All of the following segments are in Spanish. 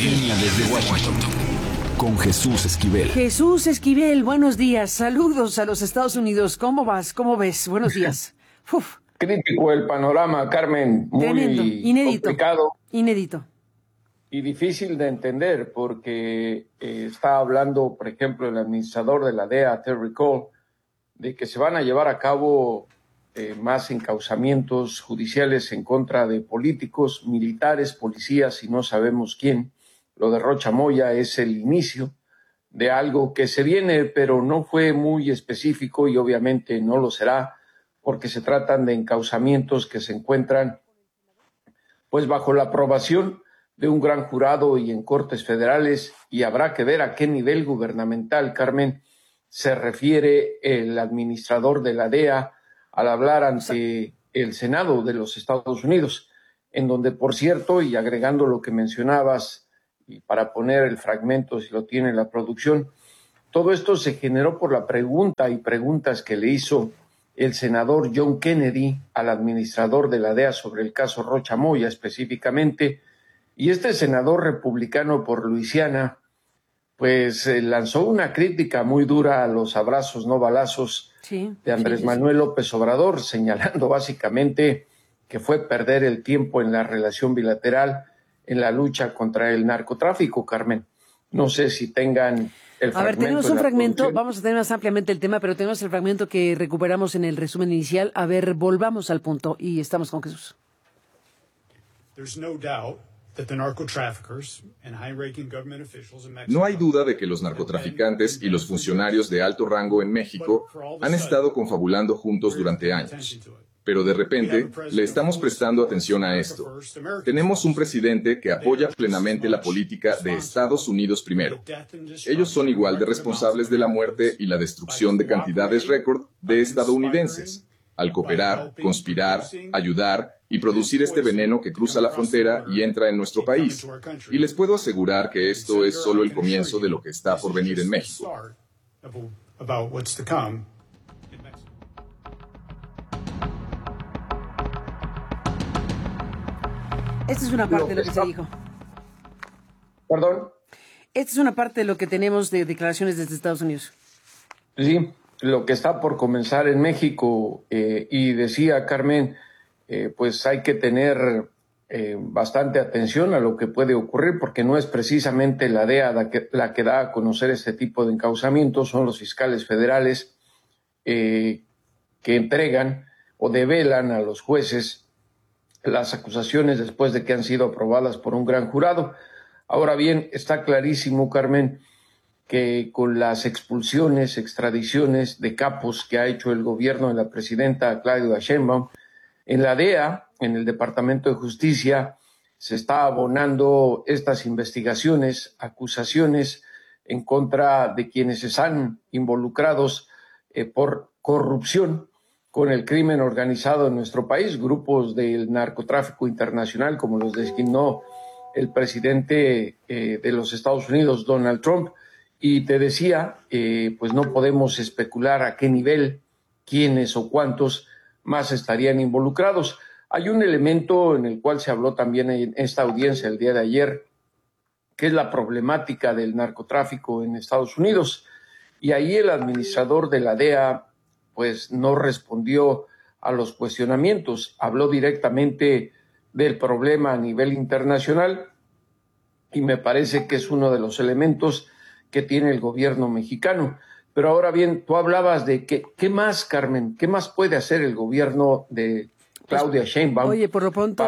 línea desde Washington con Jesús Esquivel. Jesús Esquivel, buenos días. Saludos a los Estados Unidos. ¿Cómo vas? ¿Cómo ves? Buenos días. Uf. Crítico el panorama, Carmen. Muy Tremendo, inédito. complicado. Inédito. Y difícil de entender porque está hablando, por ejemplo, el administrador de la DEA, Terry Cole, de que se van a llevar a cabo más encauzamientos judiciales en contra de políticos, militares, policías y no sabemos quién. Lo de Rocha Moya es el inicio de algo que se viene, pero no fue muy específico y obviamente no lo será porque se tratan de encauzamientos que se encuentran pues bajo la aprobación de un gran jurado y en cortes federales, y habrá que ver a qué nivel gubernamental, Carmen, se refiere el administrador de la DEA al hablar ante el Senado de los Estados Unidos, en donde, por cierto, y agregando lo que mencionabas, y para poner el fragmento, si lo tiene la producción, todo esto se generó por la pregunta y preguntas que le hizo el senador John Kennedy al administrador de la DEA sobre el caso Rocha Moya específicamente, y este senador republicano por Luisiana, pues lanzó una crítica muy dura a los abrazos no balazos de Andrés Manuel López Obrador, señalando básicamente que fue perder el tiempo en la relación bilateral en la lucha contra el narcotráfico, Carmen. No sé si tengan el fragmento. A ver, tenemos un fragmento, vamos a tener más ampliamente el tema, pero tenemos el fragmento que recuperamos en el resumen inicial. A ver, volvamos al punto y estamos con Jesús. No hay duda de que los narcotraficantes y los funcionarios de alto rango en México han estado confabulando juntos durante años. Pero de repente, le estamos prestando atención a esto. Tenemos un presidente que apoya plenamente la política de Estados Unidos primero. Ellos son igual de responsables de la muerte y la destrucción de cantidades récord de estadounidenses, al cooperar, conspirar, ayudar y producir este veneno que cruza la frontera y entra en nuestro país. Y les puedo asegurar que esto es solo el comienzo de lo que está por venir en México. Esta es una parte de lo que se dijo. ¿Perdón? Esta es una parte de lo que tenemos de declaraciones desde Estados Unidos. Sí, lo que está por comenzar en México, y decía Carmen, pues hay que tener bastante atención a lo que puede ocurrir, porque no es precisamente la DEA la que da a conocer este tipo de encauzamientos, son los fiscales federales que entregan o develan a los jueces las acusaciones después de que han sido aprobadas por un gran jurado. Ahora bien, está clarísimo, Carmen, que con las expulsiones, extradiciones de capos que ha hecho el gobierno de la presidenta Claudia Sheinbaum, en la DEA, en el Departamento de Justicia, se está abonando estas investigaciones, acusaciones en contra de quienes están involucrados por corrupción con el crimen organizado en nuestro país, grupos del narcotráfico internacional, como los designó el presidente de los Estados Unidos, Donald Trump. Y te decía, pues no podemos especular a qué nivel, quiénes o cuántos más estarían involucrados. Hay un elemento en el cual se habló también en esta audiencia el día de ayer, que es la problemática del narcotráfico en Estados Unidos. Y ahí el administrador de la DEA pues no respondió a los cuestionamientos, habló directamente del problema a nivel internacional y me parece que es uno de los elementos que tiene el gobierno mexicano. Pero ahora bien, tú hablabas de qué más, Carmen, qué más puede hacer el gobierno de Claudia Sheinbaum. Oye, por lo pronto,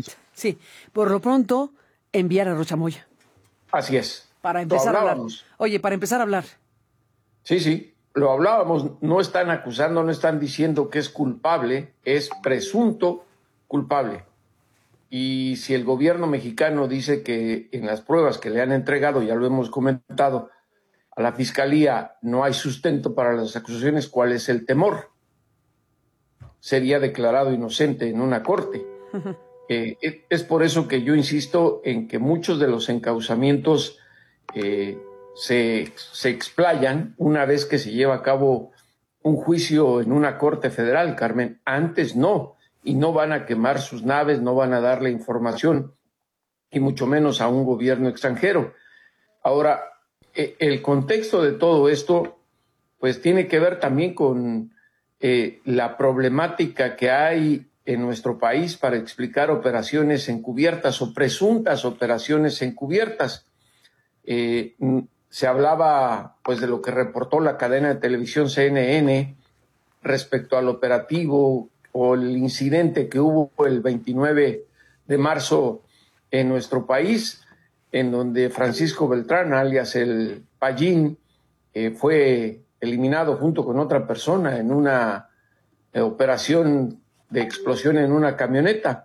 por lo pronto, enviar a Rocha Moya. Así es. Para empezar a hablar. Oye, para empezar a hablar. Sí, lo hablábamos, no están acusando, no están diciendo que es culpable, es presunto culpable. Y si el gobierno mexicano dice que en las pruebas que le han entregado, ya lo hemos comentado, a la Fiscalía no hay sustento para las acusaciones, ¿cuál es el temor? Sería declarado inocente en una corte. Es por eso que yo insisto en que muchos de los encauzamientos se explayan una vez que se lleva a cabo un juicio en una corte federal, Carmen. Antes no, y no van a quemar sus naves, no van a darle información y mucho menos a un gobierno extranjero. Ahora, el contexto de todo esto, pues tiene que ver también con la problemática que hay en nuestro país para explicar operaciones encubiertas o presuntas operaciones encubiertas. Se hablaba pues de lo que reportó la cadena de televisión CNN respecto al operativo o el incidente que hubo el 29 de marzo en nuestro país, en donde Francisco Beltrán, alias el Payín, fue eliminado junto con otra persona en una operación de explosión en una camioneta.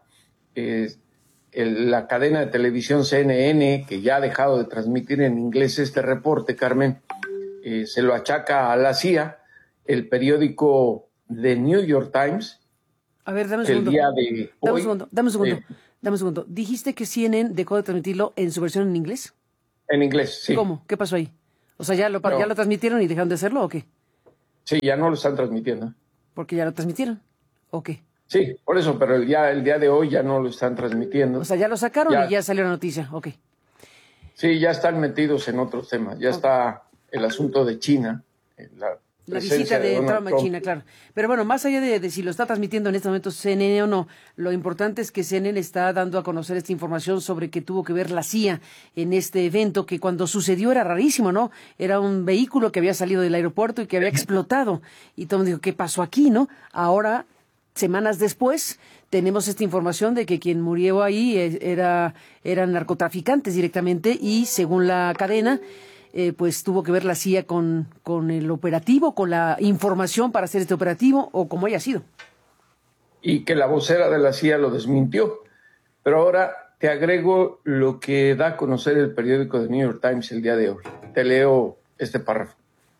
La cadena de televisión CNN, que ya ha dejado de transmitir en inglés este reporte, Carmen, se lo achaca a la CIA. El periódico The New York Times, a ver, dame un segundo. Dame un segundo. ¿Dijiste que CNN dejó de transmitirlo en su versión en inglés? En inglés, sí. ¿Cómo? ¿Qué pasó ahí? O sea, ¿ya lo transmitieron y dejaron de hacerlo o qué? Sí, ya no lo están transmitiendo. ¿Porque ya lo transmitieron o qué? Sí, por eso, pero el día de hoy ya no lo están transmitiendo. O sea, ya lo sacaron y ya salió la noticia, ok. Sí, ya están metidos en otros temas. Ya está el asunto de China, la visita de Trump a China, claro. Pero bueno, más allá de si lo está transmitiendo en este momento CNN o no, lo importante es que CNN está dando a conocer esta información sobre que tuvo que ver la CIA en este evento, que cuando sucedió era rarísimo, ¿no? Era un vehículo que había salido del aeropuerto y que había explotado. Y todo el mundo dijo, ¿qué pasó aquí, no? Ahora, semanas después, tenemos esta información de que quien murió ahí eran narcotraficantes directamente y, según la cadena, pues tuvo que ver la CIA con el operativo, con la información para hacer este operativo, o como haya sido. Y que la vocera de la CIA lo desmintió. Pero ahora te agrego lo que da a conocer el periódico The New York Times el día de hoy. Te leo este párrafo.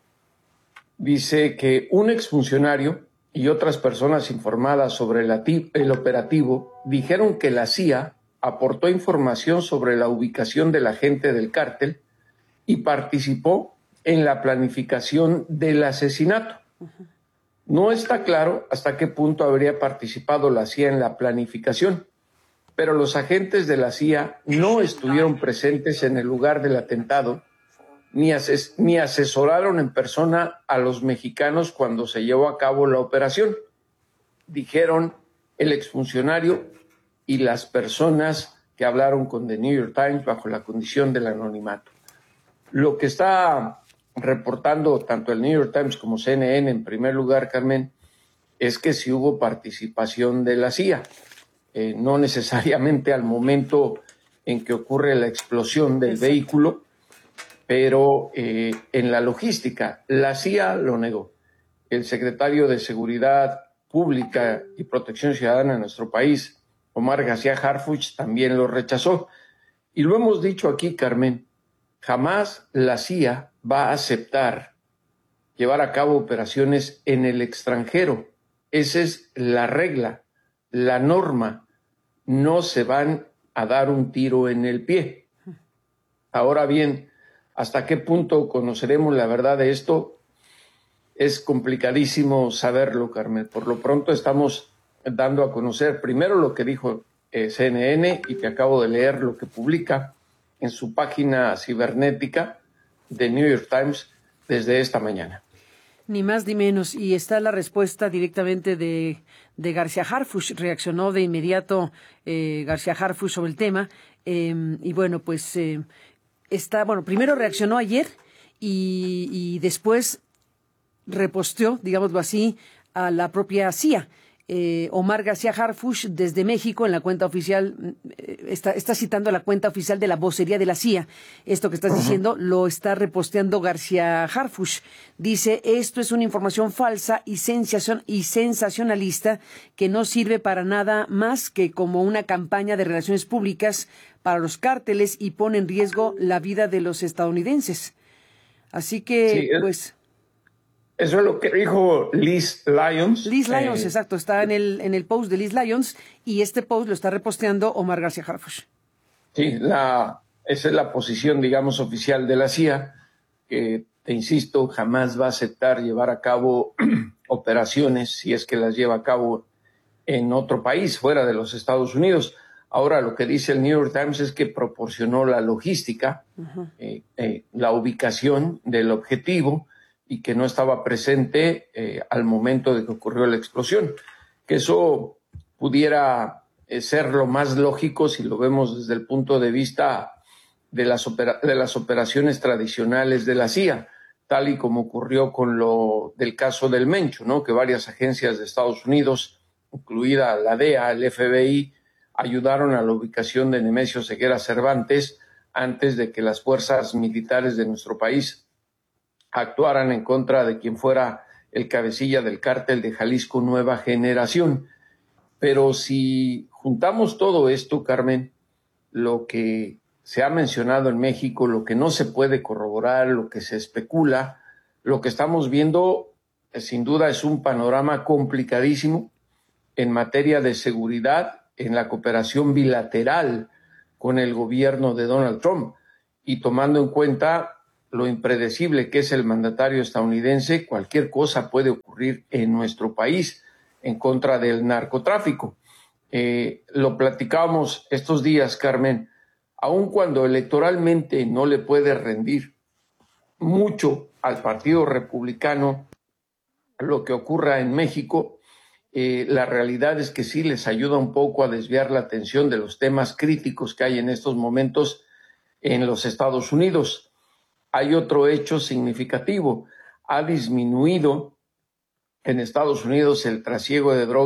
Dice que un exfuncionario y otras personas informadas sobre el operativo dijeron que la CIA aportó información sobre la ubicación del agente del cártel y participó en la planificación del asesinato. No está claro hasta qué punto habría participado la CIA en la planificación, pero los agentes de la CIA no estuvieron presentes en el lugar del atentado ni asesoraron en persona a los mexicanos cuando se llevó a cabo la operación, dijeron el exfuncionario y las personas que hablaron con The New York Times bajo la condición del anonimato. Lo que está reportando tanto el New York Times como CNN, en primer lugar, Carmen, es que sí hubo participación de la CIA. No necesariamente al momento en que ocurre la explosión del vehículo, pero en la logística. La CIA lo negó. El secretario de Seguridad Pública y Protección Ciudadana de nuestro país, Omar García Harfuch, también lo rechazó. Y lo hemos dicho aquí, Carmen, jamás la CIA va a aceptar llevar a cabo operaciones en el extranjero. Esa es la regla, la norma. No se van a dar un tiro en el pie. Ahora bien, ¿hasta qué punto conoceremos la verdad de esto? Es complicadísimo saberlo, Carmen. Por lo pronto estamos dando a conocer primero lo que dijo CNN y te acabo de leer lo que publica en su página cibernética de New York Times desde esta mañana. Ni más ni menos. Y está la respuesta directamente de García Harfuch. Reaccionó de inmediato García Harfuch sobre el tema. Y bueno, pues primero reaccionó ayer y después reposteó, digámoslo así, a la propia CIA. Omar García Harfuch desde México en la cuenta oficial está citando la cuenta oficial de la vocería de la CIA. Esto que estás diciendo lo está reposteando García Harfuch. Dice, esto es una información falsa y sensacionalista que no sirve para nada más que como una campaña de relaciones públicas para los cárteles y pone en riesgo la vida de los estadounidenses. Así que, sí, pues... Eso es lo que dijo Liz Lyons. Liz Lyons, exacto, está en el post de Liz Lyons y este post lo está reposteando Omar García Harfuch. Sí, esa es la posición, digamos, oficial de la CIA, que, te insisto, jamás va a aceptar llevar a cabo operaciones si es que las lleva a cabo en otro país, fuera de los Estados Unidos. Ahora, lo que dice el New York Times es que proporcionó la logística, la ubicación del objetivo y que no estaba presente al momento de que ocurrió la explosión. Que eso pudiera ser lo más lógico si lo vemos desde el punto de vista de las operaciones tradicionales de la CIA, tal y como ocurrió con lo del caso del Mencho, ¿no? Que varias agencias de Estados Unidos, incluida la DEA, el FBI, ayudaron a la ubicación de Nemesio Ceguera Cervantes antes de que las fuerzas militares de nuestro país actuaran en contra de quien fuera el cabecilla del cártel de Jalisco Nueva Generación. Pero si juntamos todo esto, Carmen, lo que se ha mencionado en México, lo que no se puede corroborar, lo que se especula, lo que estamos viendo, sin duda es un panorama complicadísimo en materia de seguridad, en la cooperación bilateral con el gobierno de Donald Trump, y tomando en cuenta lo impredecible que es el mandatario estadounidense, cualquier cosa puede ocurrir en nuestro país en contra del narcotráfico. Lo platicábamos estos días, Carmen, aun cuando electoralmente no le puede rendir mucho al Partido Republicano lo que ocurra en México, la realidad es que sí les ayuda un poco a desviar la atención de los temas críticos que hay en estos momentos en los Estados Unidos. Hay otro hecho significativo: ha disminuido en Estados Unidos el trasiego de drogas